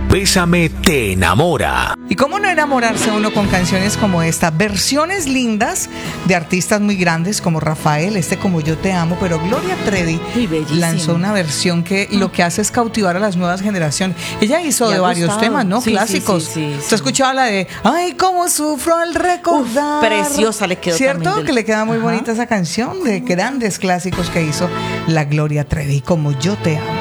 Bésame te enamora. ¿Y cómo no enamorarse uno con canciones como esta? Versiones lindas de artistas muy grandes como Rafael, Como Yo Te Amo, pero Gloria Trevi lanzó una versión que lo que hace es cautivar a las nuevas generaciones. Ella hizo de varios temas, ¿no? Sí, clásicos. sí. ¿Usted escuchaba la de Ay, cómo sufro al recordar? Preciosa, le quedó ¿cierto? también Que le queda muy bonita esa canción de grandes clásicos que hizo la Gloria Trevi, Como Yo Te Amo.